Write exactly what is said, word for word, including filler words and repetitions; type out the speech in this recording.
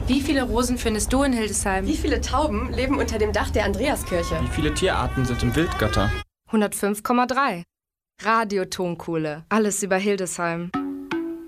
Wie viele Rosen findest du in Hildesheim? Wie viele Tauben leben unter dem Dach der Andreaskirche? Wie viele Tierarten sind im Wildgatter? hundertfünf Komma drei. Radio Tonkuhle. Alles über Hildesheim.